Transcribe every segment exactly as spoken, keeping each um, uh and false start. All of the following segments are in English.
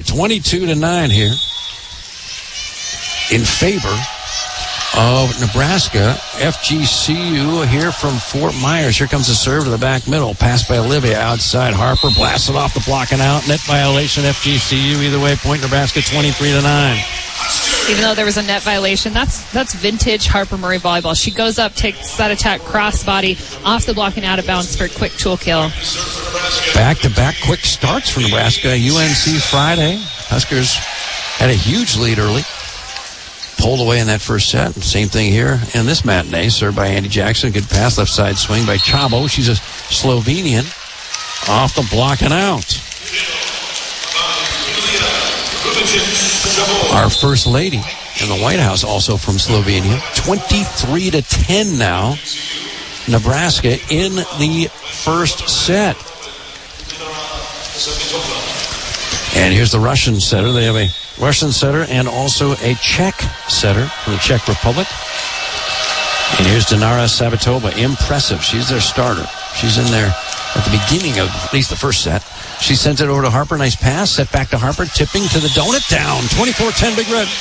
twenty-two to nine here in favor of Nebraska. F G C U here from Fort Myers. Here comes the serve to the back middle. Pass by Olivia outside. Harper blasted off the block and out. Net violation, F G C U. Either way, point Nebraska twenty-three to nine. Even though there was a net violation, that's that's vintage Harper Murray volleyball. She goes up, takes that attack crossbody off the block and out of bounds for a quick tool kill. Back-to-back quick starts for Nebraska. U N C Friday. Huskers had a huge lead early. Pulled away in that first set. Same thing here in this matinee. Served by Andy Jackson. Good pass. Left side swing by Chabo. She's a Slovenian. Off the block and out. Our First Lady in the White House, also from Slovenia. twenty-three to ten now. Nebraska in the first set. And here's the Russian setter. They have a Russian setter and also a Czech setter from the Czech Republic. And here's Dinara Sabatova. Impressive. She's their starter. She's in there at the beginning of at least the first set. She sends it over to Harper. Nice pass. Set back to Harper. Tipping to the donut. Down. twenty-four ten, Big Red.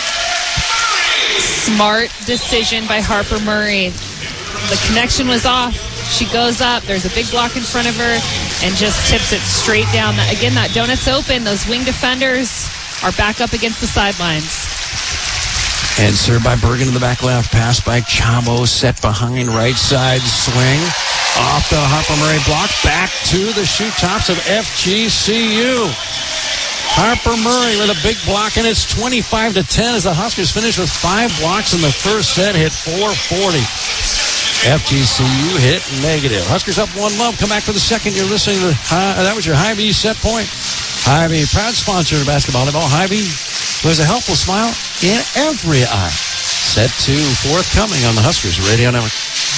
Smart decision by Harper Murray. The connection was off. She goes up. There's a big block in front of her and just tips it straight down. Again, that donut's open. Those wing defenders are back up against the sidelines. And served by Bergen to the back left. Pass by Chabo. Set behind right side swing. Off the Harper Murray block. Back to the shoot tops of F G C U. Harper Murray with a big block, and it's twenty-five to ten as the Huskers finish with five blocks in the first set. Hit four forty. F G C U hit negative. Huskers up one love. Come back for the second. You're listening to uh, that was your Hy-Vee set point. Hy-Vee, proud sponsor of basketball. Hy-Vee was a helpful smile in every eye. Set two forthcoming on the Huskers Radio Network.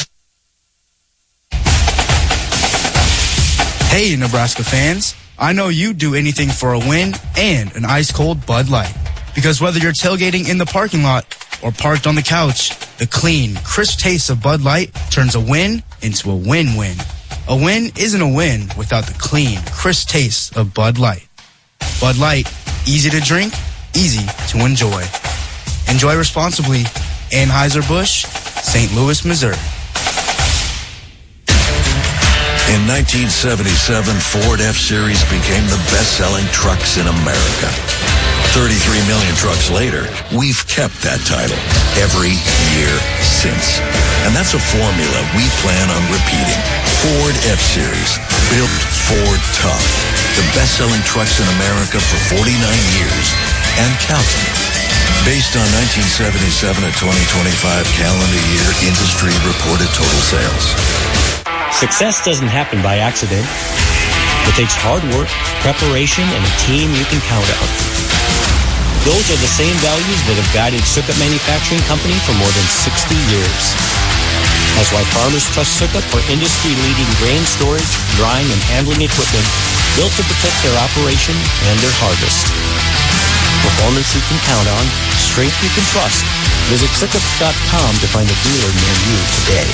Hey, Nebraska fans. I know you'd do anything for a win and an ice-cold Bud Light. Because whether you're tailgating in the parking lot or parked on the couch, the clean, crisp taste of Bud Light turns a win into a win-win. A win isn't a win without the clean, crisp taste of Bud Light. Bud Light, easy to drink, easy to enjoy. Enjoy responsibly. Anheuser-Busch, Saint Louis, Missouri. In nineteen seventy-seven, Ford F-Series became the best-selling trucks in America. thirty-three million trucks later, we've kept that title every year since. And that's a formula we plan on repeating. Ford F-Series, built Ford tough. The best-selling trucks in America for forty-nine years and counting. Based on nineteen seventy-seven to twenty twenty-five calendar year industry reported total sales. Success doesn't happen by accident. It takes hard work, preparation, and a team you can count on. Those are the same values that have guided Sukkot Manufacturing Company for more than sixty years. That's why farmers trust Sukkot for industry-leading grain storage, drying, and handling equipment built to protect their operation and their harvest. Performance you can count on, strength you can trust. Visit Sukkot dot com to find a dealer near you today.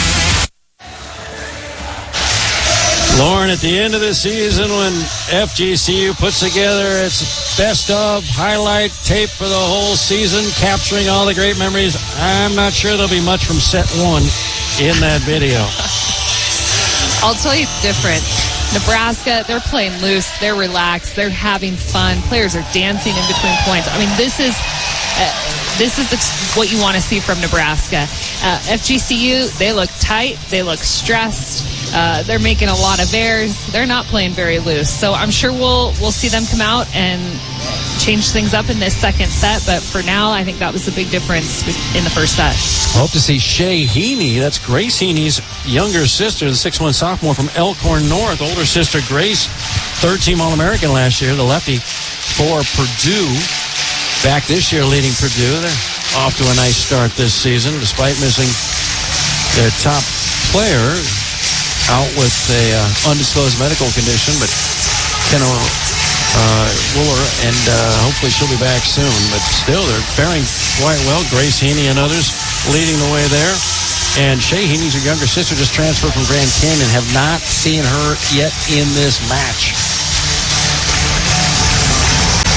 Lauren, at the end of the season, when F G C U puts together its best of highlight tape for the whole season, capturing all the great memories, I'm not sure there'll be much from set one in that video. I'll tell you it's different. Nebraska, they're playing loose, they're relaxed, they're having fun. Players are dancing in between points. I mean, this is uh, this is the, what you want to see from Nebraska. Uh, F G C U, they look tight, they look stressed. Uh, they're making a lot of errors. They're not playing very loose. So I'm sure we'll we'll see them come out and change things up in this second set. But for now, I think that was the big difference in the first set. I hope to see Shay Heaney. That's Grace Heaney's younger sister, the six one sophomore from Elkhorn North. Older sister Grace, third-team All-American last year, the lefty for Purdue. Back this year leading Purdue. They're off to a nice start this season despite missing their top player out with a uh, undisclosed medical condition, but Kenna uh, Wooler, and uh, hopefully she'll be back soon. But still, they're faring quite well. Grace Heaney and others leading the way there. And Shay Heaney's her younger sister, just transferred from Grand Canyon. Have not seen her yet in this match.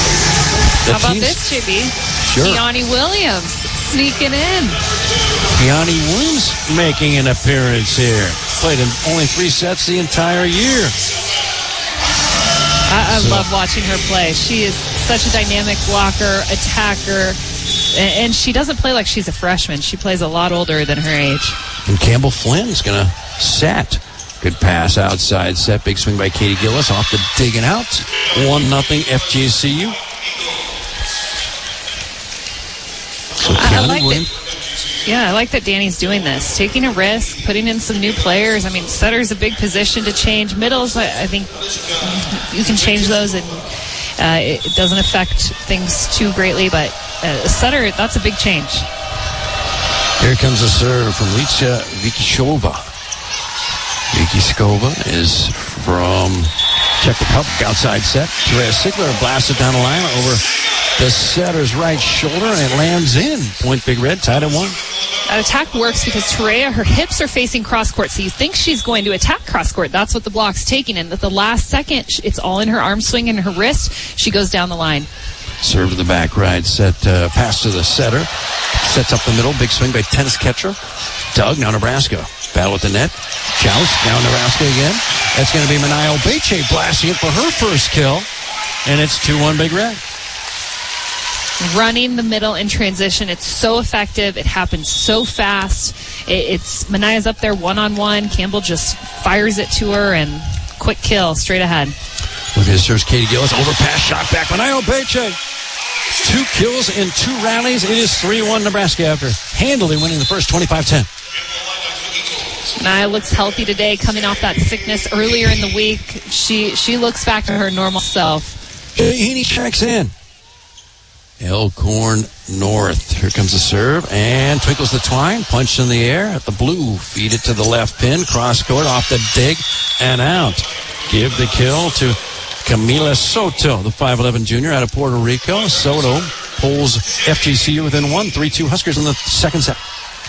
How about this, J B? Sure. Keone Williams sneaking in. Keone Williams making an appearance here. Played in only three sets the entire year. I, I so. love watching her play. She is such a dynamic blocker, attacker, and, and she doesn't play like she's a freshman. She plays a lot older than her age. And Campbell Flynn's going to set. Good pass outside set. Big swing by Katie Gillis off the digging out. one nothing F G C U. So I like that. Yeah, I like that Danny's doing this. Taking a risk, putting in some new players. I mean, setter's a big position to change. Middles, I, I think you can change those and uh, it, it doesn't affect things too greatly. But uh, setter, that's a big change. Here comes a serve from Licia Vikishova. Vikishova is from Czech Republic. Outside set. Terea Sigler blasted down the line over the setter's right shoulder, and it lands in. Point Big Red, tied at one. That attack works because Terea, her hips are facing cross court, so you think she's going to attack cross court. That's what the block's taking. And at the last second, it's all in her arm swing and her wrist. She goes down the line. Serve to the back right set, uh, pass to the setter. Sets up the middle. Big swing by tennis catcher Doug. Now Nebraska. Battle at the net. Joust. Now Nebraska again. That's going to be Manai Obeche blasting it for her first kill. And it's two one Big Red. Running the middle in transition. It's so effective. It happens so fast. It, it's Manaya's up there one-on-one. Campbell just fires it to her and quick kill straight ahead. With his serves, Katie Gillis. Overpass shot back. Manai Obeche. Two kills in two rallies. It is three one Nebraska after handily winning the first twenty-five ten. Manaya looks healthy today, coming off that sickness earlier in the week. She she looks back to her normal self. Heaney checks in. Elkhorn North. Here comes the serve, and twinkles the twine. Punch in the air at the blue. Feed it to the left pin. Cross court off the dig and out. Give the kill to Camila Soto, the five eleven junior out of Puerto Rico. Soto pulls F G C U within one. three two Huskers in the second set.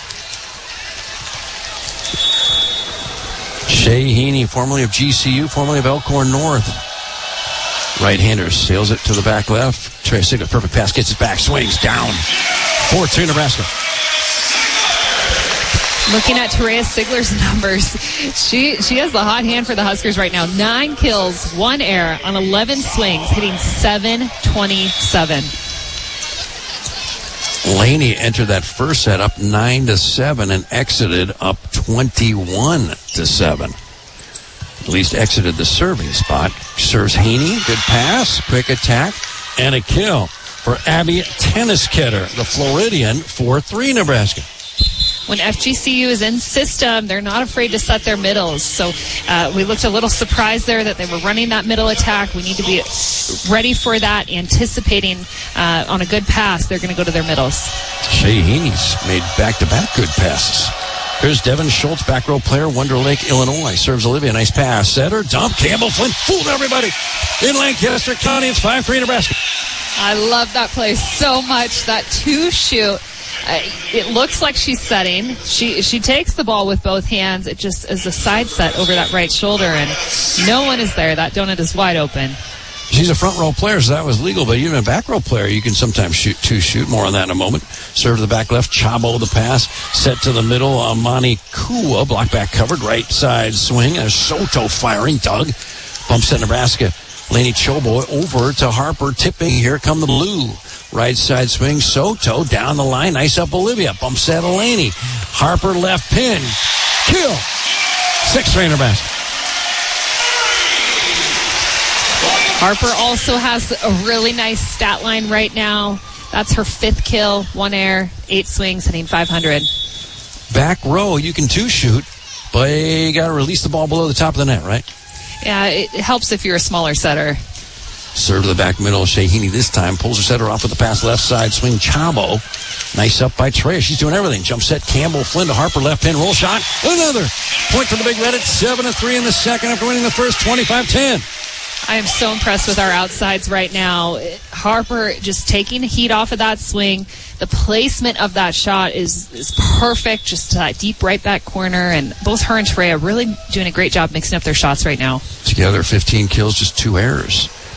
Shea Heaney, formerly of G C U, formerly of Elkhorn North. Right-hander sails it to the back left. Terea Sigler, perfect pass, gets it back, swings down. four two Nebraska. Looking at Terea Sigler's numbers, she she has the hot hand for the Huskers right now. Nine kills, one error on eleven swings, hitting seven twenty-seven. Laney entered that first set up nine to seven and exited up twenty-one to seven. At least exited the serving spot. Serves Heaney, good pass, quick attack, and a kill for Abby Tennisketter, the Floridian, four three Nebraska. When F G C U is in system, they're not afraid to set their middles. So uh, we looked a little surprised there that they were running that middle attack. We need to be ready for that, anticipating uh, on a good pass, they're going to go to their middles. Shea Heaney's made back-to-back good passes. Here's Devin Schultz, back row player, Wonder Lake, Illinois. Serves Olivia, nice pass. Setter, dump, Campbell Flynn, fooled everybody. In Lancaster County, it's five three Nebraska. I love that play so much. That two-shoot. Uh, it looks like she's setting. She she takes the ball with both hands. It just is a side set over that right shoulder, and no one is there. That donut is wide open. She's a front row player, so that was legal, but even a back row player, you can sometimes shoot two shoot. More on that in a moment. Serve to the back left, Chabo the pass. Set to the middle, Amani Kua, block back covered, right side swing. There's Soto firing, Doug. Bump set Nebraska. Laney Chobo over to Harper, tipping. Here come the blue. Right side swing, Soto down the line. Nice up Olivia. Bump set Laney. Harper left pin. Kill. six three Nebraska. Harper also has a really nice stat line right now. That's her fifth kill, one air, eight swings, hitting five hundred. Back row, you can two shoot, but you got to release the ball below the top of the net, right? Yeah, it helps if you're a smaller setter. Serve to the back middle. Shea Heaney this time pulls her setter off with the pass left side swing. Chabo. Nice up by Terea. She's doing everything. Jump set Campbell Flynn to Harper left pin. Roll shot. Another point for the Big Red at seven to three in the second after winning the first twenty-five ten. I am so impressed with our outsides right now. Harper just taking the heat off of that swing. The placement of that shot is, is perfect, just to that deep right back corner. And both her and Terea really doing a great job mixing up their shots right now. Together, fifteen kills, just two errors.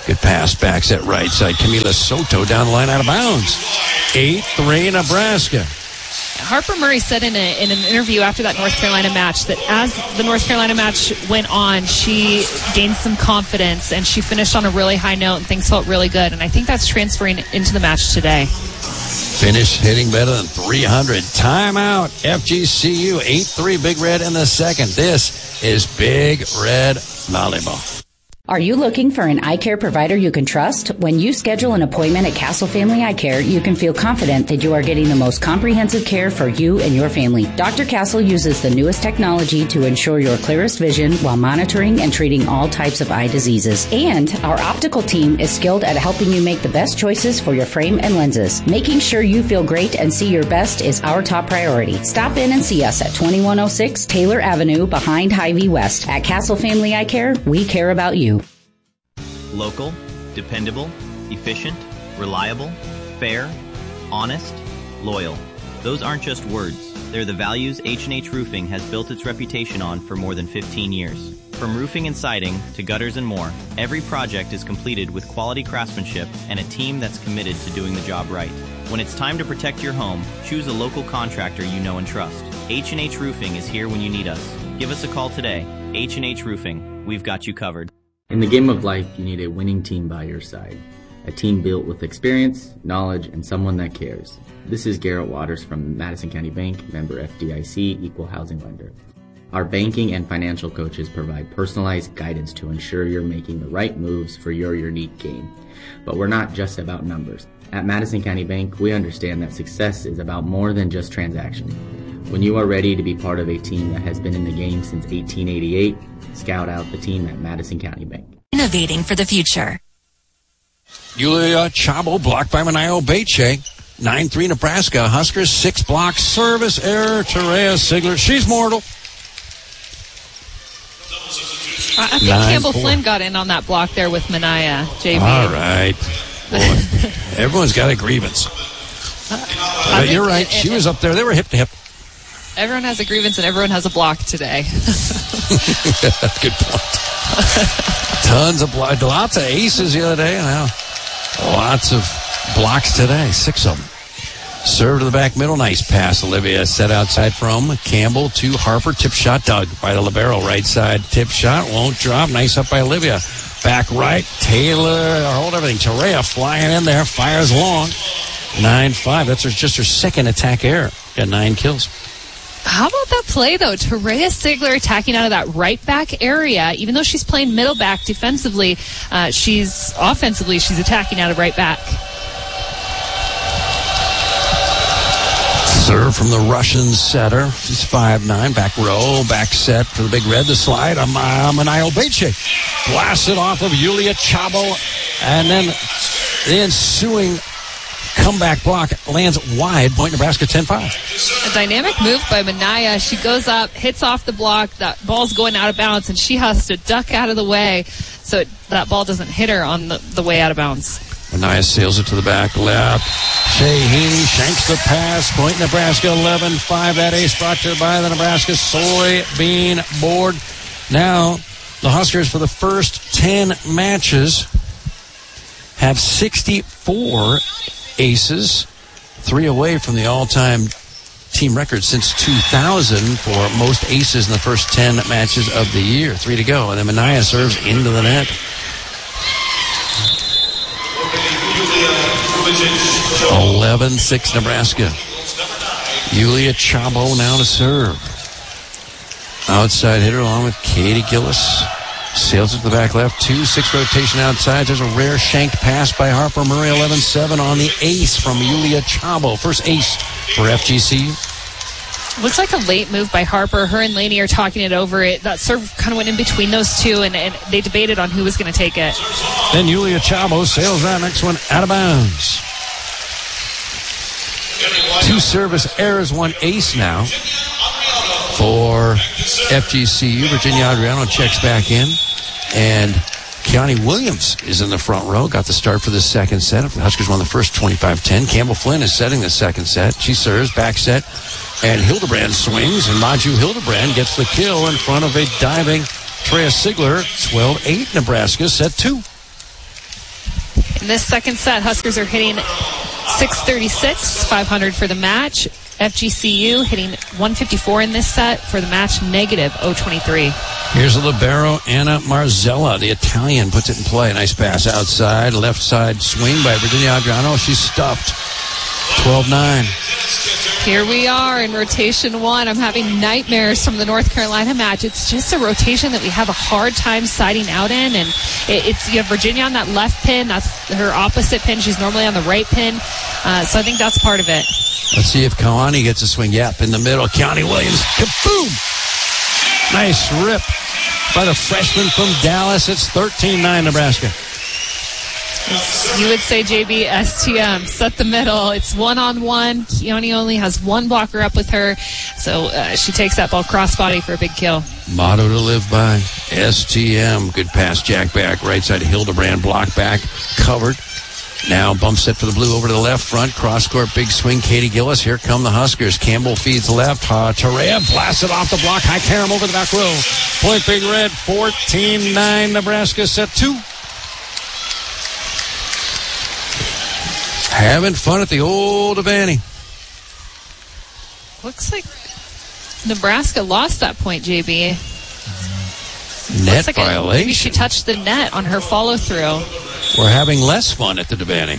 Good pass, backs at right side. Camila Soto down the line, out of bounds. eight three Nebraska. Harper Murray said in, a, in an interview after that North Carolina match that as the North Carolina match went on, she gained some confidence and she finished on a really high note and things felt really good. And I think that's transferring into the match today. Finish hitting better than three hundred. Timeout, F G C U, eight three Big Red in the second. This is Big Red Volleyball. Are you looking for an eye care provider you can trust? When you schedule an appointment at Castle Family Eye Care, you can feel confident that you are getting the most comprehensive care for you and your family. Doctor Castle uses the newest technology to ensure your clearest vision while monitoring and treating all types of eye diseases. And our optical team is skilled at helping you make the best choices for your frame and lenses. Making sure you feel great and see your best is our top priority. Stop in and see us at twenty-one oh six Taylor Avenue behind Hy-Vee West. At Castle Family Eye Care, we care about you. Local, dependable, efficient, reliable, fair, honest, loyal. Those aren't just words. They're the values H and H Roofing has built its reputation on for more than fifteen years. From roofing and siding to gutters and more, every project is completed with quality craftsmanship and a team that's committed to doing the job right. When it's time to protect your home, choose a local contractor you know and trust. H and H Roofing is here when you need us. Give us a call today. H and H Roofing. We've got you covered. In the game of life, you need a winning team by your side. A team built with experience, knowledge, and someone that cares. This is Garrett Waters from Madison County Bank, member F D I C, equal housing lender. Our banking and financial coaches provide personalized guidance to ensure you're making the right moves for your unique game. But we're not just about numbers. At Madison County Bank, we understand that success is about more than just transactions. When you are ready to be part of a team that has been in the game since eighteen eighty-eight, scout out the team at Madison County Bank. Innovating for the future. Yulia Chabo blocked by Manayo Beche. nine three Nebraska. Huskers six block service error. Terea Sigler. She's mortal. I think Nine, Campbell four. Flynn got in on that block there with Manaya, J B. All right. Boy, everyone's got a grievance. I But you're think right. it- She it- was up there. They were hip to hip. Everyone has a grievance and everyone has a block today. Good point. Tons of blocks. Lots of aces the other day. Now, lots of blocks today. Six of them. Serve to the back middle. Nice pass. Olivia set outside from Campbell to Harper. Tip shot dug by the libero. Right side. Tip shot. Won't drop. Nice up by Olivia. Back right. Taylor. Hold everything. Terea flying in there. Fires long. nine five. That's her, just her second attack error. Got nine kills. How about that play, though? Terea Sigler attacking out of that right back area. Even though she's playing middle back defensively, uh, she's offensively, she's attacking out of right back. Serve from the Russian setter. She's five nine. Back row. Back set for the Big Red. The slide. Um, uh, Manayo Beche. Blasted off of Yulia Chabo. And then the ensuing comeback block lands wide. Point Nebraska ten five. A dynamic move by Manaya. She goes up, hits off the block. That ball's going out of bounds, and she has to duck out of the way so it, that ball doesn't hit her on the, the way out of bounds. Manaya sails it to the back left. Shea Heaney shanks the pass. Point Nebraska eleven five. That ace brought to her by the Nebraska Soybean Board. Now, the Huskers for the first ten matches have sixty-four aces, three away from the all-time team record since two thousand for most aces in the first ten matches of the year. Three to go. And then Manaya serves into the net. eleven six Nebraska. Yulia Chabo now to serve. Outside hitter along with Katie Gillis. Sails it to the back left. two six rotation outside. There's a rare shanked pass by Harper Murray. eleven seven on the ace from Yulia Chabo. First ace for F G C. Looks like a late move by Harper. Her and Laney are talking it over. It that serve kind of went in between those two, and, and they debated on who was going to take it. Then Yulia Chabo sails that next one out of bounds. Two service errors, one ace now for F G C U. Virginia Adriano checks back in, and Keani Williams is in the front row. Got the start for the second set. The Huskers won the first twenty-five ten. Campbell Flynn is setting the second set. She serves, back set, and Hildebrand swings, and Maju Hildebrand gets the kill in front of a diving Terea Sigler. twelve eight Nebraska, set two. In this second set, Huskers are hitting six thirty-six, five hundred for the match. F G C U hitting one fifty-four in this set for the match, negative oh twenty-three. Here's the libero, Anna Marzella, the Italian, puts it in play. Nice pass outside, left side swing by Virginia Adriano. She's stuffed. twelve nine. Here we are in rotation one. I'm having nightmares from the North Carolina match. It's just a rotation that we have a hard time siding out in, and it, it's you have Virginia on that left pin. That's her opposite pin. She's normally on the right pin, uh, so I think that's part of it. Let's see if Keani gets a swing. Yep, in the middle. Keani Williams. Kaboom! Nice rip by the freshman from Dallas. It's thirteen nine Nebraska. You would say, J B, S T M, set the middle. It's one-on-one. Keani only has one blocker up with her, so uh, she takes that ball crossbody for a big kill. Motto to live by, S T M. Good pass, Jack back, right side, Hildebrand, block back, covered. Now bump set for the blue over to the left front. Cross court, big swing. Katie Gillis. Here come the Huskers. Campbell feeds left. Uh, Terea blasted off the block. High Karam over the back row. Point Big Red, fourteen nine Nebraska, set two. Having fun at the old Devaney. Looks like Nebraska lost that point, J B. Net like violation. A, maybe she touched the net on her follow-through. We're having less fun at the Devaney.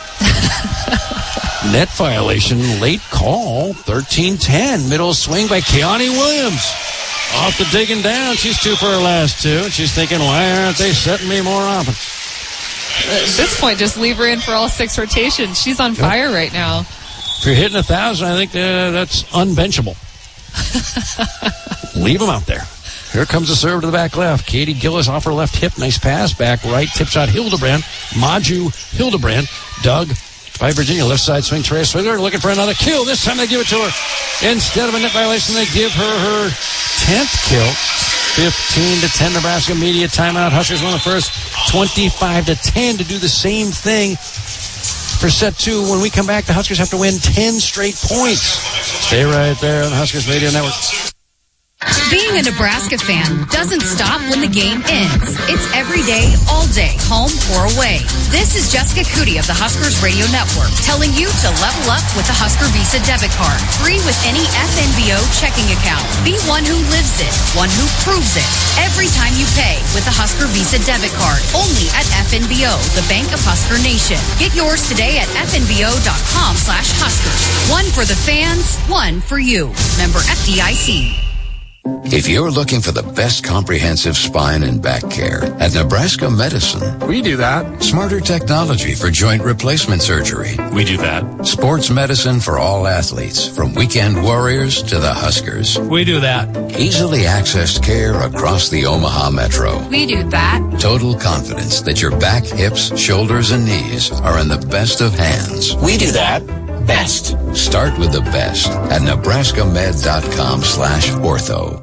Net violation, late call, thirteen ten. Middle swing by Keani Williams. Off the digging down. She's two for her last two. And she's thinking, why aren't they setting me more often? At this point, just leave her in for all six rotations. She's on fire yep. right now. If you're hitting a thousand, I think uh, that's unbenchable. Leave them out there. Here comes the serve to the back left. Katie Gillis off her left hip. Nice pass. Back right. Tip shot Hildebrand. Maju Hildebrand. Doug by Virginia. Left side swing. Terea Swigler looking for another kill. This time they give it to her. Instead of a net violation, they give her her tenth kill. fifteen to ten Nebraska. Media timeout. Huskers won the first. twenty-five to ten to do the same thing for set two. When we come back, the Huskers have to win ten straight points. Stay right there on the Huskers Radio Network. Being a Nebraska fan doesn't stop when the game ends. It's every day, all day, home or away. This is Jessica Cootie of the Huskers Radio Network telling you to level up with the Husker Visa debit card. Free with any F N B O checking account. Be one who lives it, one who proves it. Every time you pay with the Husker Visa debit card. Only at F N B O, the Bank of Husker Nation. Get yours today at fnbo.com slash Huskers. One for the fans, one for you. Member F D I C. If you're looking for the best comprehensive spine and back care, at Nebraska Medicine, we do that. Smarter technology for joint replacement surgery, we do that. Sports medicine for all athletes, from weekend warriors to the Huskers, we do that. Easily accessed care across the Omaha Metro, we do that. Total confidence that your back, hips, shoulders, and knees are in the best of hands, we do that. Best. Start with the best at nebraskamed.com slash ortho.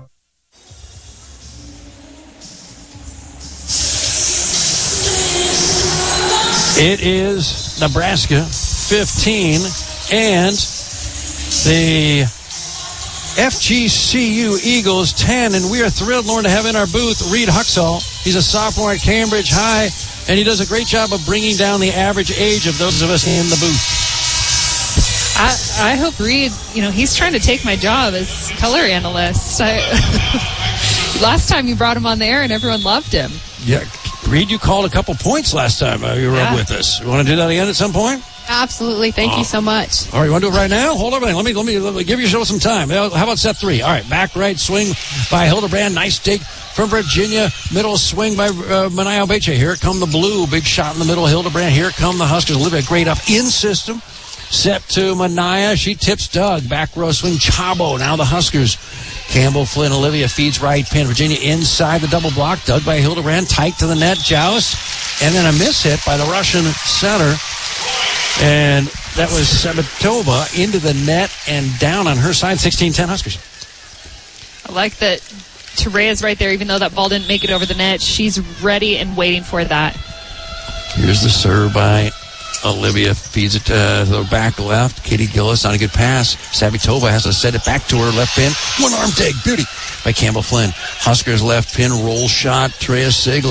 It is Nebraska fifteen and the F G C U Eagles ten, and we are thrilled, Lauren, to have in our booth Reed Huxall. He's a sophomore at Cambridge High, and he does a great job of bringing down the average age of those of us in the booth. I, I hope Reed, you know, he's trying to take my job as color analyst. I, last time you brought him on the air and everyone loved him. Yeah, Reed, you called a couple points last time uh, you were yeah. up with us. You want to do that again at some point? Absolutely. Thank oh. you so much. All right, you want to do it right now? Hold on. Let me, let me, let me give your show some time. How about set three? All right, back right swing by Hildebrand. Nice dig from Virginia. Middle swing by uh, Manaya Obeche. Here come the blue. Big shot in the middle. Hildebrand. Here come the Huskers. Olivia great up in system. Set to Manaya. She tips Doug. Back row swing. Chabo. Now the Huskers. Campbell, Flynn, Olivia feeds right pin. Virginia inside the double block. Doug by Hildebrand. Tight to the net. Joust. And then a miss hit by the Russian center. And that was Sabatova into the net and down on her side. sixteen ten Huskers. I like that Terea's right there. Even though that ball didn't make it over the net, she's ready and waiting for that. Here's the serve by Olivia, feeds it to the back left. Katie Gillis on a good pass. Sabatova has to set it back to her left pin. One arm take, beauty by Campbell Flynn. Huskers left pin, roll shot. Terea Sigler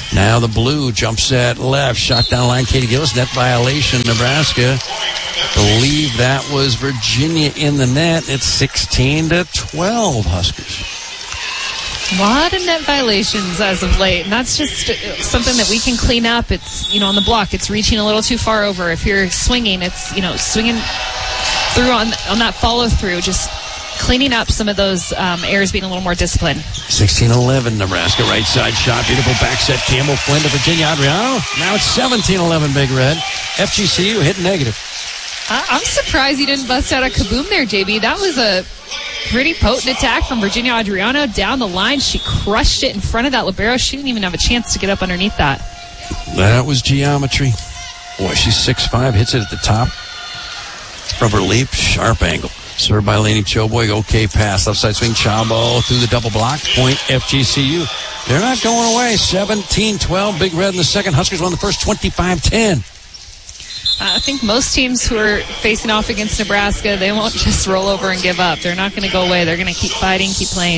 Now the blue jumps at left. Shot down line, Katie Gillis. Net violation, Nebraska. Believe that was Virginia in the net. It's sixteen to twelve, Huskers. A lot of net violations as of late, and that's just something that we can clean up. It's, you know, on the block, it's reaching a little too far over. If you're swinging, it's, you know, swinging through on on that follow through, just cleaning up some of those um, errors, being a little more disciplined. sixteen eleven, Nebraska right side shot. Beautiful back set. Campbell Flynn to Virginia Adriano. Now it's seventeen eleven, Big Red. F G C U hit negative. I- I'm surprised you didn't bust out a kaboom there, J B. That was a pretty potent attack from Virginia Adriano down the line. She crushed it in front of that libero. She didn't even have a chance to get up underneath that. That was geometry. Boy, she's six five, hits it at the top of her leap. Sharp angle. Served by Lainey Choboy. Okay pass. Left side swing. Chabo through the double block. Point F G C U. They're not going away. seventeen twelve. Big Red in the second. Huskers won the first twenty-five ten. I think most teams who are facing off against Nebraska, they won't just roll over and give up. They're not going to go away. They're going to keep fighting, keep playing.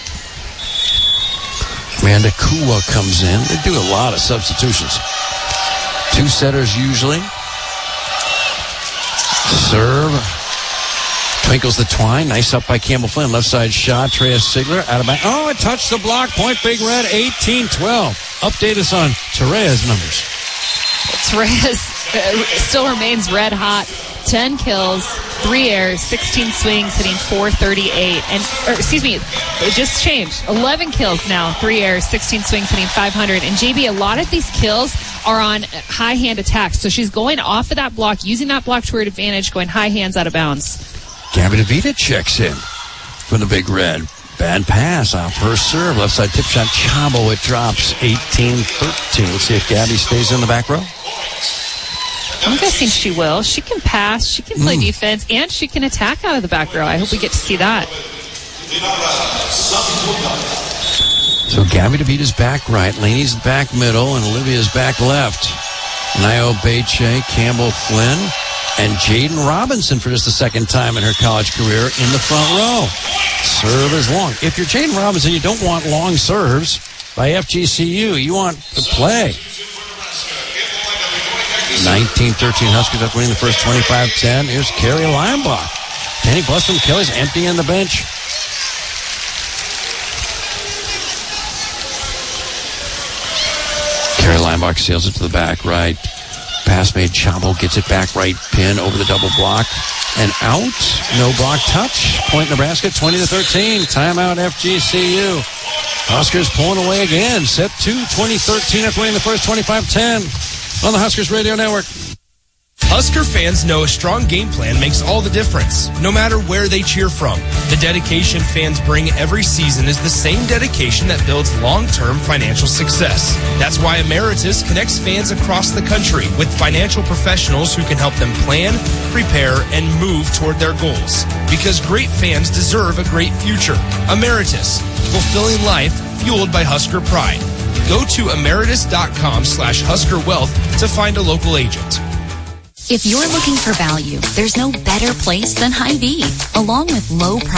Amanda Kua comes in. They do a lot of substitutions. Two setters usually. Serve. Twinkles the twine. Nice up by Campbell Flynn. Left side shot. Trea Sigler out of back. Oh, it touched the block. Point Big Red, eighteen twelve. Update us on Terea's numbers. Terea's still remains red hot. ten kills, three airs, sixteen swings, hitting four thirty-eight. And, or, excuse me, it just changed. eleven kills now, three airs, sixteen swings, hitting five hundred. And J B, a lot of these kills are on high hand attacks. So she's going off of that block, using that block to her advantage, going high hands out of bounds. Gabby DeVita checks in for the Big Red. Bad pass off her serve. Left side tip shot. Chabo, it drops eighteen thirteen. Let's see if Gabby stays in the back row. I'm guessing she will. She can pass, she can play mm. defense, and she can attack out of the back row. I hope we get to see that. So Gabby DeVita's back right, Laney's back middle, and Olivia's back left. Nio Beche, Campbell Flynn, and Jaden Robinson for just the second time in her college career in the front row. Serve is long. If you're Jaden Robinson, you don't want long serves by F G C U. You want to play. nineteen thirteen Huskers up winning the first twenty-five ten. Here's Carrie Leinbach. Penny Buston Kelly's emptying the bench. Carrie Leinbach sails it to the back right. Pass made. Chabo gets it back right pin over the double block. And out. No block touch. Point Nebraska twenty to thirteen. Timeout F G C U. Huskers pulling away again. Set two twenty thirteen after winning the first twenty-five ten. On the Huskers Radio Network. Husker fans know a strong game plan makes all the difference, no matter where they cheer from. The dedication fans bring every season is the same dedication that builds long-term financial success. That's why Emeritus connects fans across the country with financial professionals who can help them plan, prepare, and move toward their goals. Because great fans deserve a great future. Emeritus, fulfilling life fueled by Husker pride. Go to emeritus.com slash Husker Wealth to find a local agent. If you're looking for value, there's no better place than Hy-Vee. Along with low prices,